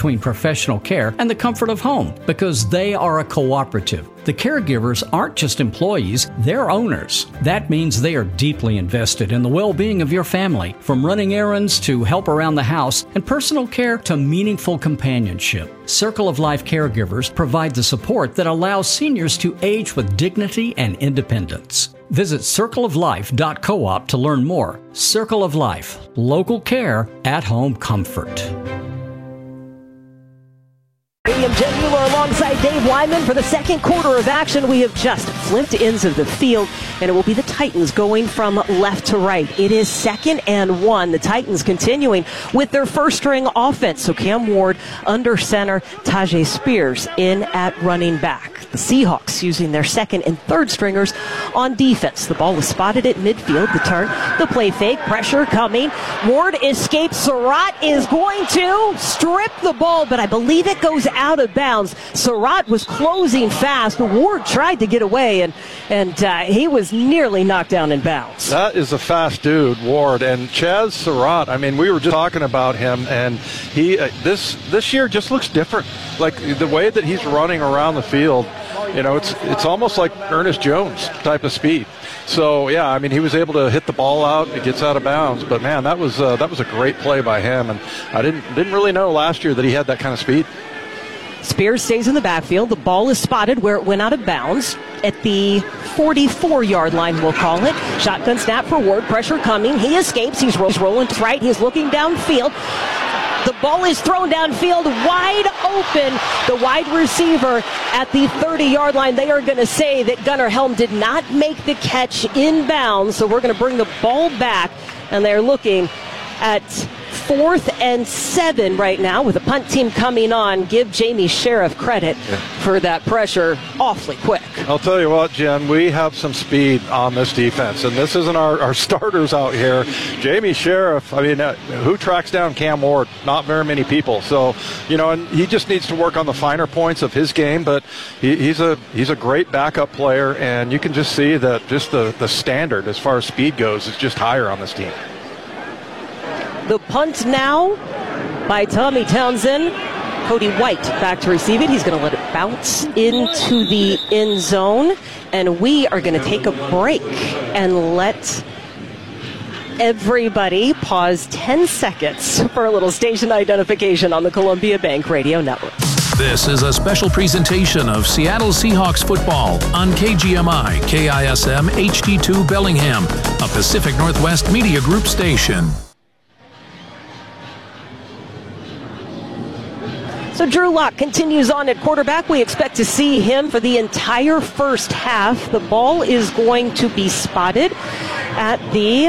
between professional care and the comfort of home because they are a cooperative. The caregivers aren't just employees, they're owners. That means they are deeply invested in the well-being of your family, from running errands to help around the house and personal care to meaningful companionship. Circle of Life caregivers provide the support that allows seniors to age with dignity and independence. Visit circleoflife.coop to learn more. Circle of Life, local care, at-home comfort. Jen Mueller alongside Dave Wyman for the second quarter of action. We have just flipped ends of the field, and it will be the Titans going from left to right. It is 2nd and 1. The Titans continuing with their first-string offense. So Cam Ward under center, Tyjae Spears in at running back. The Seahawks using their second and third stringers on defense. The ball is spotted at midfield. The turn, the play fake, pressure coming. Ward escapes. Surratt is going to strip the ball, but I believe it goes out of bounds. Surratt was closing fast. Ward tried to get away, and he was nearly knocked down in bounds. That is a fast dude, Ward. And Chaz Surratt, I mean, we were just talking about him, and he this year just looks different. Like the way that he's running around the field, you know, it's almost like Ernest Jones type of speed. So, yeah, I mean, he was able to hit the ball out. It gets out of bounds. But, man, that was a great play by him. And I didn't really know last year that he had that kind of speed. Spears stays in the backfield. The ball is spotted where it went out of bounds at the 44-yard line, we'll call it. Shotgun snap for Ward. Pressure coming. He escapes. He's rolling to right. He's looking downfield. The ball is thrown downfield, wide open. The wide receiver at the 30-yard line. They are going to say that Gunnar Helm did not make the catch in bounds, so we're going to bring the ball back, and they're looking at 4th and 7 right now with the punt team coming on. Give Jamie Sheriff credit for that pressure awfully quick. I'll tell you what, Jen, we have some speed on this defense, and this isn't our starters out here. Jamie Sheriff, I mean, who tracks down Cam Ward? Not very many people. So, you know, and he just needs to work on the finer points of his game, but he's a great backup player, and you can just see that just the standard as far as speed goes is just higher on this team. The punt now by Tommy Townsend. Cody White back to receive it. He's going to let it bounce into the end zone. And we are going to take a break and let everybody pause 10 seconds for a little station identification on the Columbia Bank Radio Network. This is a special presentation of Seattle Seahawks football on KGMI, KISM, HD2 Bellingham, a Pacific Northwest Media Group station. So Drew Lock continues on at quarterback. We expect to see him for the entire first half. The ball is going to be spotted at the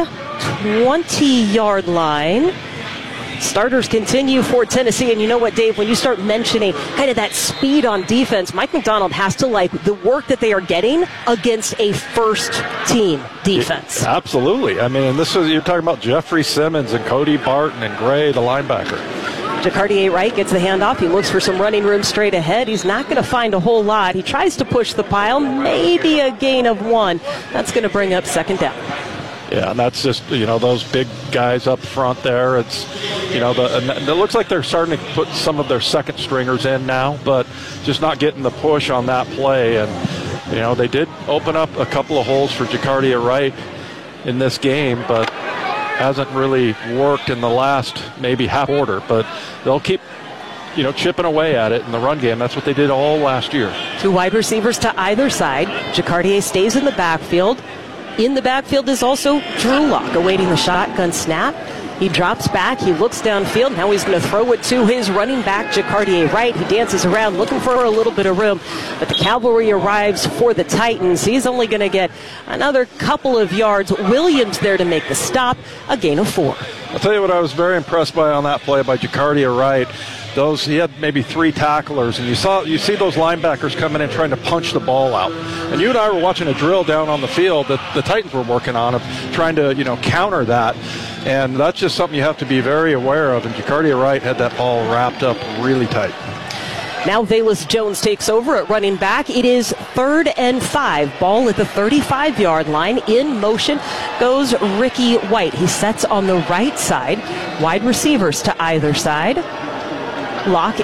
20-yard line. Starters continue for Tennessee. And you know what, Dave, when you start mentioning kind of that speed on defense, Mike McDonald has to like the work that they are getting against a first-team defense. Absolutely. I mean, and you're talking about Jeffrey Simmons and Cody Barton and Gray, the linebacker. Jacardier Wright gets the handoff. He looks for some running room straight ahead. He's not going to find a whole lot. He tries to push the pile, maybe a gain of 1. That's going to bring up 2nd down. Yeah, and that's just, you know, those big guys up front there. It's, you know, it looks like they're starting to put some of their second stringers in now, but just not getting the push on that play. And, you know, they did open up a couple of holes for Jacardier Wright in this game, but hasn't really worked in the last maybe half quarter, but they'll keep, you know, chipping away at it in the run game. That's what they did all last year. 2 wide receivers to either side. Jacardier stays in the backfield. In the backfield is also Drew Lock awaiting the shotgun snap. He drops back. He looks downfield. Now he's going to throw it to his running back, Jacardier Wright. He dances around looking for a little bit of room. But the cavalry arrives for the Titans. He's only going to get another couple of yards. Williams there to make the stop. A gain of 4. I'll tell you what I was very impressed by on that play by Jacardier Wright. He had maybe 3 tacklers, and you see those linebackers coming in trying to punch the ball out. And you and I were watching a drill down on the field that the Titans were working on of trying to, you know, counter that. And that's just something you have to be very aware of. And Jacardier Wright had that ball wrapped up really tight. Now Velus Jones takes over at running back. It is 3rd and 5. Ball at the 35-yard line. In motion goes Ricky White. He sets on the right side. Wide receivers to either side. Lock